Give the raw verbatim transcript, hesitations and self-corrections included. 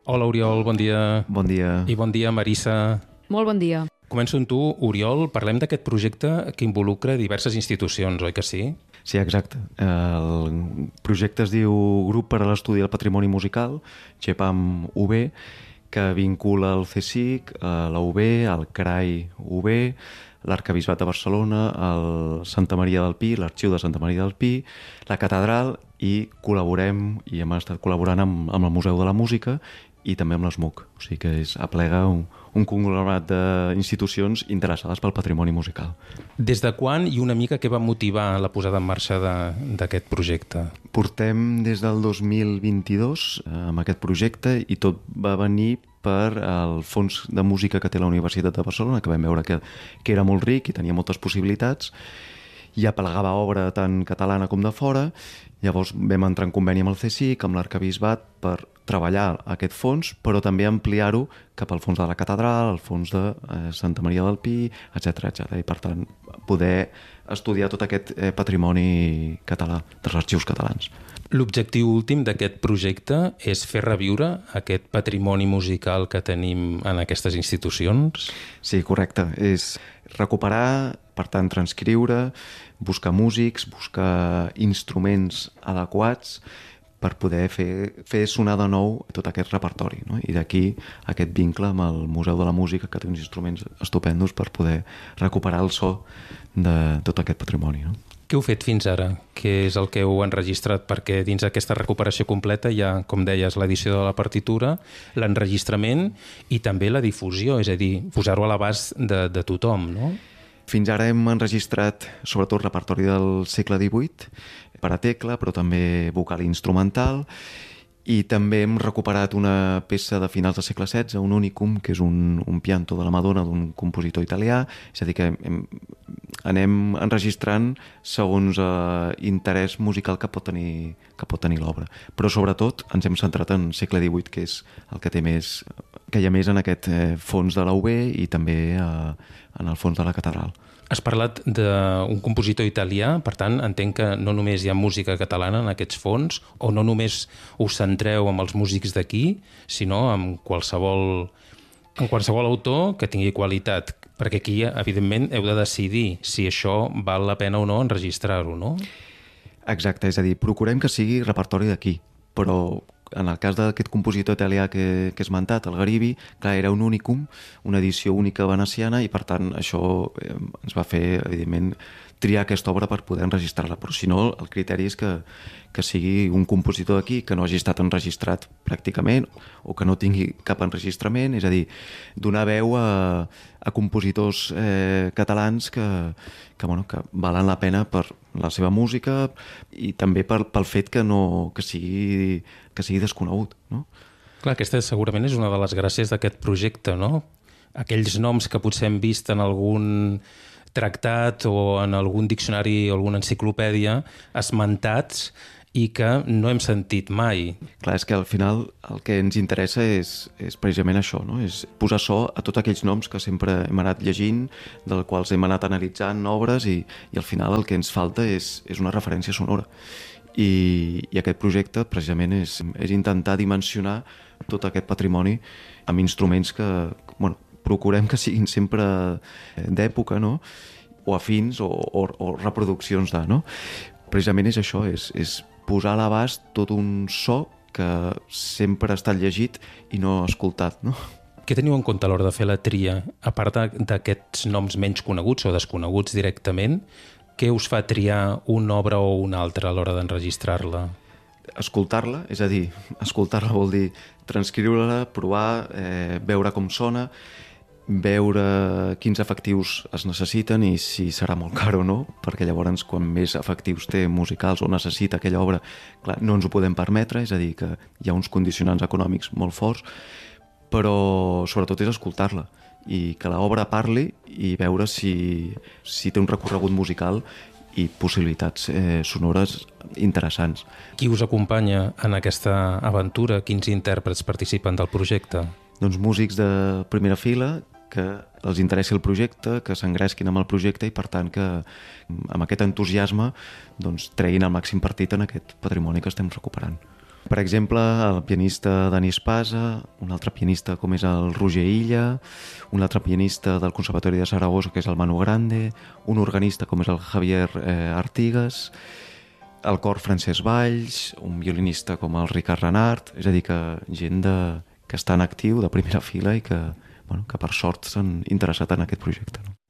Hola, Oriol, bon dia. Bon dia. I bon dia, Marissa. Molt bon dia. Començo amb tu, Oriol. Parlem d'aquest projecte que involucra diverses institucions, oi que sí? Sí, exacte. El projecte es diu Grup per a l'Estudi del Patrimoni Musical, GEPAM U B, que vincula el CSIC, la U B, el CRAI U B, l'Arquebisbat de Barcelona, el Santa Maria del Pi, l'Arxiu de Santa Maria del Pi, la Catedral, i col·laborem i hem estat col·laborant amb, amb el Museu de la Música i també amb l'ESMUC. O sigui que és, aplega un, un conglomerat d'institucions interessades pel patrimoni musical. Des de quan i una mica què va motivar la posada en marxa d'aquest projecte? Portem des del dos mil vint-i-dos amb aquest projecte i tot va venir per el fons de música que té la Universitat de Barcelona, que vam veure que, que era molt ric i tenia moltes possibilitats i aplegava obra tant catalana com de fora. Llavors vam entrar en conveni amb el CSIC, amb l'Arquebisbat, per treballar aquest fons, però també ampliar-ho cap al fons de la Catedral, al fons de eh, Santa Maria del Pi, etcètera etcètera. I per tant, poder estudiar tot aquest eh, patrimoni català, dels arxius catalans. L'objectiu últim d'aquest projecte és fer reviure aquest patrimoni musical que tenim en aquestes institucions? Sí, correcte. És recuperar, per tant, transcriure, buscar músics, buscar instruments adequats per poder fer, fer sonar de nou tot aquest repertori, no? I d'aquí aquest vincle amb el Museu de la Música, que té uns instruments estupendos per poder recuperar el so de tot aquest patrimoni, no? Què heu fet fins ara? Què és el que heu enregistrat? Perquè dins d'aquesta recuperació completa hi ha, com deies, l'edició de la partitura, l'enregistrament i també la difusió, és a dir, posar-ho a l'abast de, de tothom, no? Fins ara hem enregistrat sobretot repertori del segle divuit per a tecla, però també vocal i instrumental, i també hem recuperat una peça de finals del segle setze, un unicum, que és un, un pianto de la Madonna d'un compositor italià, és a dir que hem, anem enregistrant segons eh, interès musical que pot tenir, que pot tenir l'obra. Però sobretot ens hem centrat en segle divuit, que és el que té més, que hi ha més en aquest eh, fons de la U B i també eh, en el fons de la Catedral. Has parlat d'un compositor italià, per tant, entenc que no només hi ha música catalana en aquests fons, o no només us centreu amb els músics d'aquí, sinó amb qualsevol, amb qualsevol autor que tingui qualitat, perquè aquí, evidentment, heu de decidir si això val la pena o no enregistrar-ho, no? Exacte, és a dir, procurem que sigui repertori d'aquí, però en el cas d'aquest compositor italià que, que he esmentat, el Garibi, clar, era un unicum, una edició única veneciana, i per tant això eh, ens va fer, evidentment, triar aquesta obra per poder enregistrar-la, però si no, el criteri és que, que sigui un compositor d'aquí que no hagi estat enregistrat pràcticament o que no tingui cap enregistrament, és a dir, donar veu a, a compositors eh, catalans que, que, bueno, que valen la pena per la seva música i també per, pel fet que, no, que, sigui, que sigui desconegut, no? Clar, aquesta segurament és una de les gràcies d'aquest projecte, no? Aquells noms que potser hem vist en algun tractat o en algun diccionari o alguna enciclopèdia esmentats i que no hem sentit mai. Clar, és que al final el que ens interessa és, és precisament això, no? És posar so a tots aquells noms que sempre hem anat llegint, dels quals hem anat analitzant obres i, i al final el que ens falta és, és una referència sonora. I, i aquest projecte precisament és, és intentar dimensionar tot aquest patrimoni amb instruments que, bueno, procurem que siguin sempre d'època, no? O afins o, o, o reproduccions de, no? Precisament és això, és, és posar a l'abast tot un so que sempre ha estat llegit i no escoltat, no? Què teniu en compte a l'hora de fer la tria? A part d'aquests noms menys coneguts o desconeguts directament, què us fa triar una obra o una altra a l'hora d'enregistrar-la? Escoltar-la, és a dir, escoltar-la vol dir transcriure-la, provar, eh, veure com sona, veure quins efectius es necessiten i si serà molt car o no, perquè llavors quan més efectius té musicals o necessita aquella obra, clar, no ens ho podem permetre, és a dir, que hi ha uns condicionants econòmics molt forts, però sobretot és escoltar-la i que l'obra parli i veure si, si té un recorregut musical i possibilitats eh, sonores interessants. Qui us acompanya en aquesta aventura? Quins intèrprets participen del projecte? Doncs músics de primera fila que els interessi el projecte, que s'engresquin amb el projecte i per tant que amb aquest entusiasme doncs, treguin el màxim partit en aquest patrimoni que estem recuperant. Per exemple, el pianista Dani Espasa, un altre pianista com és el Roger Illa, un altre pianista del Conservatori de Saragossa que és el Manu Grande, un organista com és el Javier eh, Artigas, el cor Francesc Valls, un violinista com el Ricard Renart, és a dir, que gent de, que està en actiu de primera fila i que, bueno, que per sort s'han interessat en aquest projecte. No?